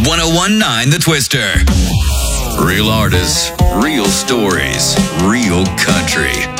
1019 The Twister. Real artists, real stories, real country.